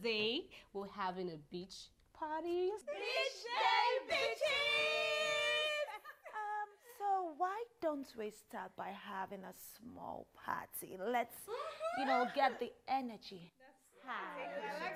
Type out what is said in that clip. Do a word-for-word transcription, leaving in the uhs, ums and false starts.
Day, we're having a beach party. Beach Day, bitches! Um, so why don't we start by having a small party? Let's, you know, get the energy high.